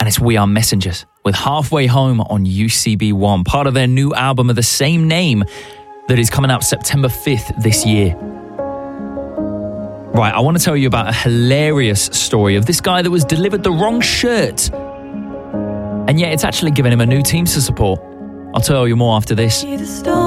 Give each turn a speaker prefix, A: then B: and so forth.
A: it's We Are Messengers with Halfway Home on UCB1, part of their new album of the same name that is coming out September 5th this year. Right, I want to tell you about a hilarious story of this guy that was delivered the wrong shirt, and yet it's actually given him a new team to support. I'll tell you more after this.